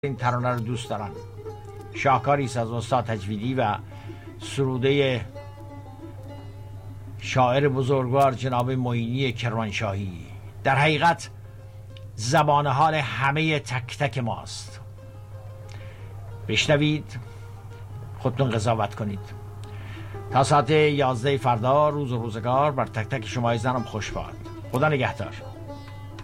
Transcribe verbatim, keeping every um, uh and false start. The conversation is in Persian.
این ترانه رو دوست دارن. شاهکاری است از استاد تجویدی و سروده شاعر بزرگوار جناب معینی کرمانشاهی. در حقیقت زبان حال همه تک تک ماست. بشنوید، خودتون قضاوت کنید. تا ساعت یازده فردا روز و روزگار بر تک تک شما زنم خوش باد. خدا نگهدار.